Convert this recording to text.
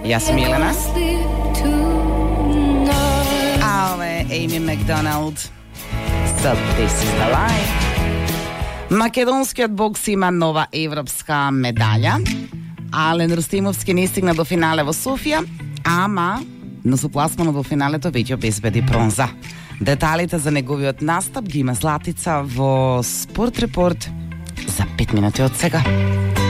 Јас сум Елена. А ова е Amy Macdonald. So this is the line. Македонскиот бокс има нова европска медаља. Ален Рустимовски не стигна до финале во Софија, ама но со пласманот во финалето веќе обезбеди бронза. Деталите за неговиот настап ги има Златица во Спорт Репорт за 5 минути од сега.